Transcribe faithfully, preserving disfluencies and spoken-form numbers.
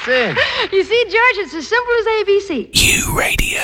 in. You see, George, it's as simple as A B C. U Radio.